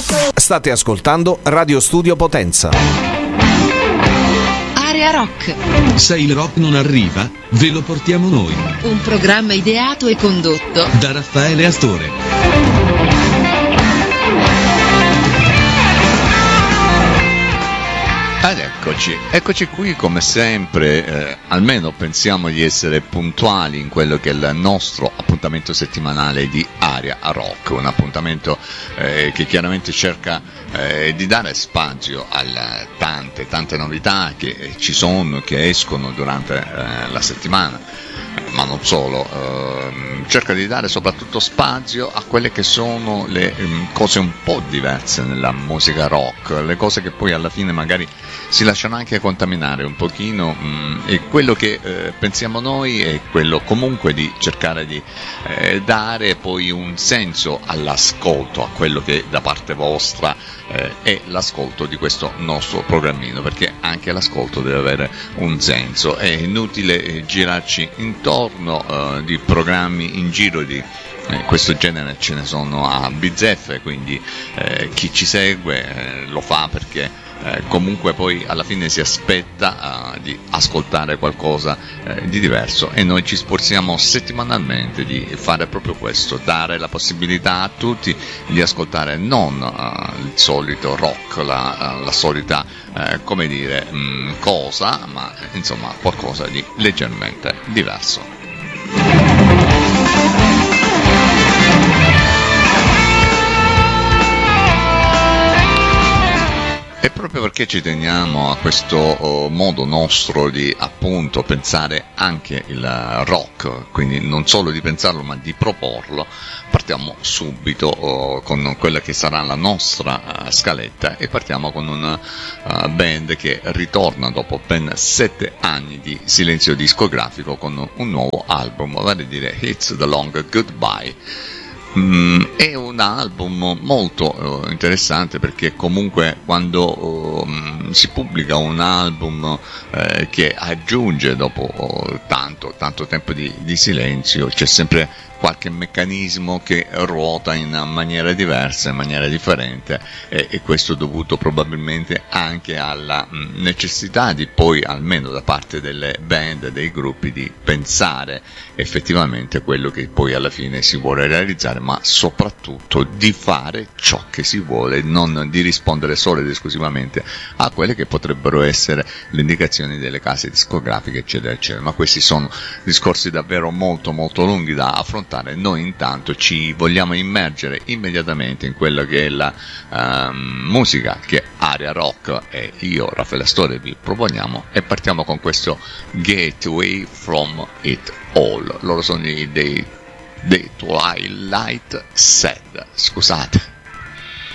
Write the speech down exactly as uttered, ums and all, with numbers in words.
State ascoltando Radio Studio Potenza. Area Rock. Se il rock non arriva, ve lo portiamo noi. Un programma ideato e condotto da Raffaele Astore. Ed eccoci, eccoci qui come sempre, eh, almeno pensiamo di essere puntuali in quello che è il nostro appuntamento settimanale di Area Rock, un appuntamento eh, che chiaramente cerca eh, di dare spazio alle tante, tante novità che ci sono, che escono durante eh, la settimana. Ma non solo, ehm, cerca di dare soprattutto spazio a quelle che sono le ehm, cose un po' diverse nella musica rock, le cose che poi alla fine magari si lasciano anche contaminare un pochino, mh, e quello che eh, pensiamo noi è quello comunque di cercare di eh, dare poi un senso all'ascolto, a quello che da parte vostra eh, è l'ascolto di questo nostro programmino, perché anche l'ascolto deve avere un senso, è inutile eh, girarci intorno uh, di programmi in giro di eh, questo genere, ce ne sono a bizzeffe, quindi eh, chi ci segue eh, lo fa perché eh, comunque poi alla fine si aspetta uh, di ascoltare qualcosa eh, di diverso, e noi ci sforziamo settimanalmente di fare proprio questo, dare la possibilità a tutti di ascoltare non uh, il solito rock, la, uh, la solita uh, come dire mh, cosa, ma insomma qualcosa di leggermente diverso. E proprio perché ci teniamo a questo oh, modo nostro di appunto pensare anche il rock, quindi non solo di pensarlo ma di proporlo, partiamo subito oh, con quella che sarà la nostra uh, scaletta, e partiamo con una uh, band che ritorna dopo ben sette anni di silenzio discografico con un nuovo album, vale a dire It's the Long Goodbye. Mm, è un album molto uh, interessante, perché comunque quando uh, si pubblica un album uh, che aggiunge dopo uh, tanto, tanto tempo di, di silenzio, c'è sempre qualche meccanismo che ruota in maniera diversa, in maniera differente, e, e questo dovuto probabilmente anche alla mh, necessità di poi, almeno da parte delle band, dei gruppi, di pensare effettivamente quello che poi alla fine si vuole realizzare, ma soprattutto di fare ciò che si vuole, non di rispondere solo ed esclusivamente a quelle che potrebbero essere le indicazioni delle case discografiche, eccetera eccetera. Ma questi sono discorsi davvero molto molto lunghi da affrontare. Noi intanto ci vogliamo immergere immediatamente in quella che è la uh, musica che Area Rock e io, Raffaele Astore, vi proponiamo, e partiamo con questo Gateway from It All. Loro sono dei, dei Twilight Sad, scusate.